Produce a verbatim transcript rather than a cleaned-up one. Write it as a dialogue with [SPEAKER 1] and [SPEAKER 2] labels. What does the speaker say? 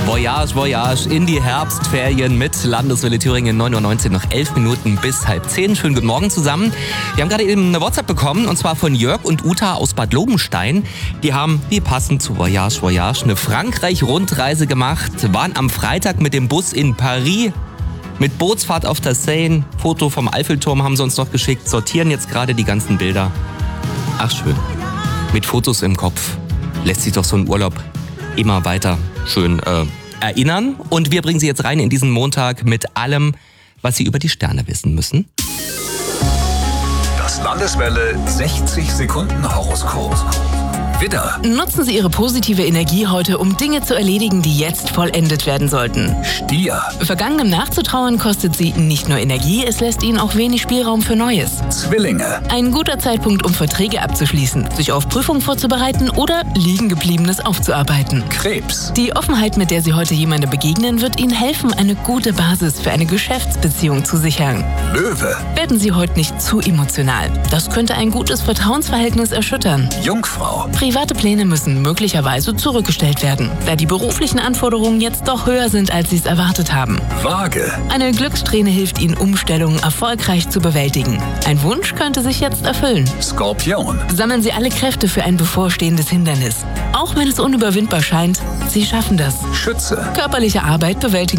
[SPEAKER 1] Voyage, Voyage in die Herbstferien mit Landeswelle Thüringen, neun Uhr neunzehn, noch elf Minuten bis halb zehn. Schönen guten Morgen zusammen. Wir haben gerade eben eine WhatsApp bekommen, und zwar von Jörg und Uta aus Bad Lobenstein. Die haben, wie passend zu Voyage, Voyage, eine Frankreich-Rundreise gemacht, waren am Freitag mit dem Bus in Paris, mit Bootsfahrt auf der Seine, Foto vom Eiffelturm haben sie uns noch geschickt, sortieren jetzt gerade die ganzen Bilder. Ach schön, mit Fotos im Kopf lässt sich doch so ein Urlaub immer weiter schön äh, erinnern. Und wir bringen Sie jetzt rein in diesen Montag mit allem, was Sie über die Sterne wissen müssen.
[SPEAKER 2] Das Landeswelle sechzig Sekunden Horoskop. Widder.
[SPEAKER 3] Nutzen Sie Ihre positive Energie heute, um Dinge zu erledigen, die jetzt vollendet werden sollten.
[SPEAKER 2] Stier.
[SPEAKER 3] Vergangenem nachzutrauern kostet Sie nicht nur Energie, es lässt Ihnen auch wenig Spielraum für Neues.
[SPEAKER 2] Zwillinge.
[SPEAKER 3] Ein guter Zeitpunkt, um Verträge abzuschließen, sich auf Prüfungen vorzubereiten oder Liegengebliebenes aufzuarbeiten.
[SPEAKER 2] Krebs.
[SPEAKER 3] Die Offenheit, mit der Sie heute jemandem begegnen, wird Ihnen helfen, eine gute Basis für eine Geschäftsbeziehung zu sichern.
[SPEAKER 2] Löwe.
[SPEAKER 3] Werden Sie heute nicht zu emotional. Das könnte ein gutes Vertrauensverhältnis erschüttern.
[SPEAKER 2] Jungfrau.
[SPEAKER 3] Private Pläne müssen möglicherweise zurückgestellt werden, da die beruflichen Anforderungen jetzt doch höher sind, als Sie es erwartet haben.
[SPEAKER 2] Waage.
[SPEAKER 3] Eine Glückssträhne hilft Ihnen, Umstellungen erfolgreich zu bewältigen. Ein Wunsch könnte sich jetzt erfüllen.
[SPEAKER 2] Skorpion.
[SPEAKER 3] Sammeln Sie alle Kräfte für ein bevorstehendes Hindernis. Auch wenn es unüberwindbar scheint, Sie schaffen das.
[SPEAKER 2] Schütze.
[SPEAKER 3] Körperliche Arbeit bewältigen